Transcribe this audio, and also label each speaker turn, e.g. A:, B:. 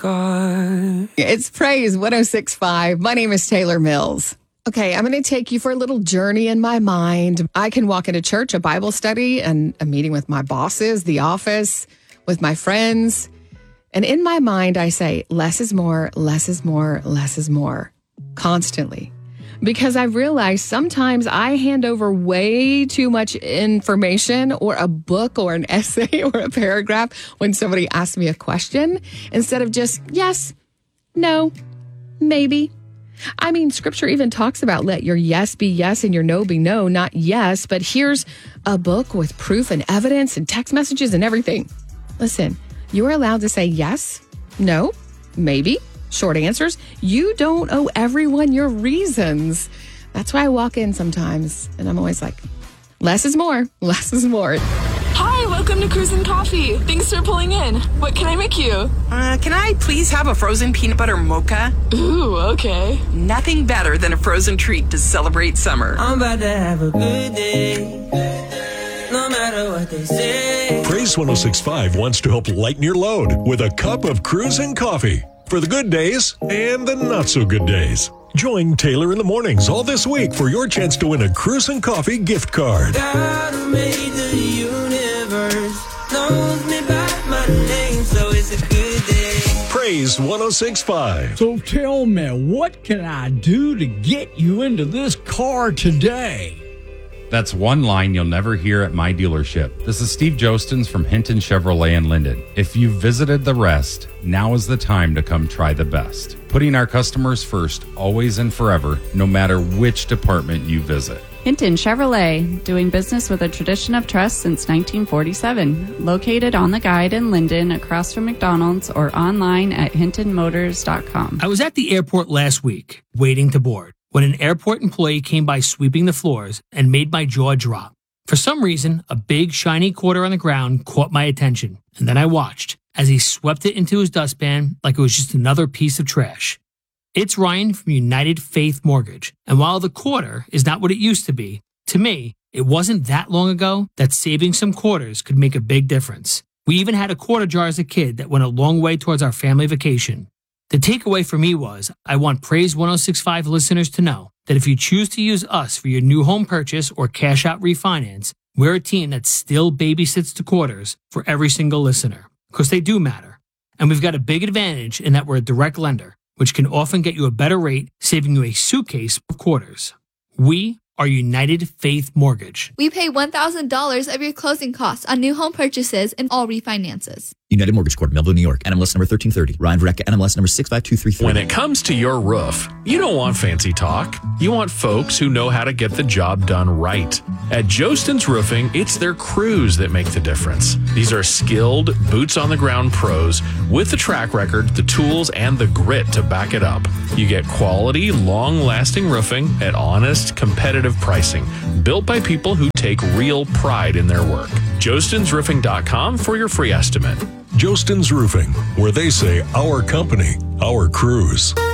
A: sky.
B: It's Praise 106.5. My name is Taylor Mills. Okay, I'm going to take you for a little journey in my mind. I can walk into church, a Bible study, and a meeting with my bosses, the office, with my friends. And in my mind, I say, less is more, less is more, less is more, constantly. Because I've realized sometimes I hand over way too much information or a book or an essay or a paragraph when somebody asks me a question instead of just yes, no, maybe. I mean, scripture even talks about let your yes be yes and your no be no, not yes. But here's a book with proof and evidence and text messages and everything. Listen, you are allowed to say yes, no, maybe. Short answers. You don't owe everyone your reasons. That's why I walk in sometimes and I'm always like, less is more, less is more.
C: Hi, welcome to Cruisin' Coffee. Thanks for pulling in. What can I make you?
D: Can I please have a frozen peanut butter mocha?
C: Ooh, okay.
D: Nothing better than a frozen treat to celebrate summer.
A: I'm about to have a good day, no matter what they say.
E: Praise 106.5 wants to help lighten your load with a cup of Cruisin' Coffee. For the good days and the not-so-good days. Join Taylor in the mornings all this week for your chance to win a Cruisin' Coffee gift card.
A: God who made the universe knows me by my name, so it's a good day.
E: Praise 106.5.
F: So tell me, what can I do to get you into this car today?
G: That's one line you'll never hear at my dealership. This is Steve Jostens from Hinton Chevrolet in Linden. If you've visited the rest, now is the time to come try the best. Putting our customers first, always and forever, no matter which department you visit.
H: Hinton Chevrolet, doing business with a tradition of trust since 1947. Located on the Guide in Linden, across from McDonald's, or online at hintonmotors.com.
I: I was at the airport last week, waiting to board, when an airport employee came by sweeping the floors and made my jaw drop. For some reason, a big shiny quarter on the ground caught my attention, and then I watched as he swept it into his dustpan like it was just another piece of trash. It's Ryan from United Faith Mortgage, and while the quarter is not what it used to be, to me, it wasn't that long ago that saving some quarters could make a big difference. We even had a quarter jar as a kid that went a long way towards our family vacation. The takeaway for me was, I want Praise 106.5 listeners to know that if you choose to use us for your new home purchase or cash out refinance, we're a team that still babysits the quarters for every single listener, because they do matter. And we've got a big advantage in that we're a direct lender, which can often get you a better rate, saving you a suitcase of quarters. We are United Faith Mortgage.
J: We pay $1,000 of your closing costs on new home purchases and all refinances.
K: United Mortgage Corp, Melville, New York. NMLS number 1330. Ryan Verrecka, NMLS number 65233.
L: When it comes to your roof, you don't want fancy talk. You want folks who know how to get the job done right. At Jostens Roofing, it's their crews that make the difference. These are skilled, boots-on-the-ground pros with the track record, the tools, and the grit to back it up. You get quality, long-lasting roofing at honest, competitive pricing, built by people who take real pride in their work. JostensRoofing.com for your free estimate.
E: Jostens Roofing, where they say our company, our crews.